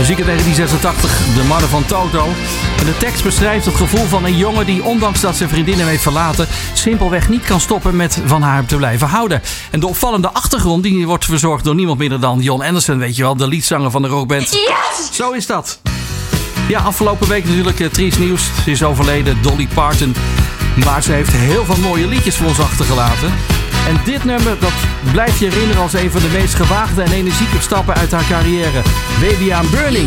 Muziek uit 1986, De Mannen van Toto. En de tekst beschrijft het gevoel van een jongen die, ondanks dat zijn vriendin hem heeft verlaten, simpelweg niet kan stoppen met van haar te blijven houden. En de opvallende achtergrond die wordt verzorgd door niemand minder dan Jon Anderson, weet je wel, de liedzanger van de rockband. Yes! Zo is dat. Ja, afgelopen week natuurlijk triest nieuws. Ze is overleden, Dolly Parton. Maar ze heeft heel veel mooie liedjes voor ons achtergelaten. En dit nummer, dat blijft je herinneren als een van de meest gewaagde en energieke stappen uit haar carrière. Baby I'm Burning.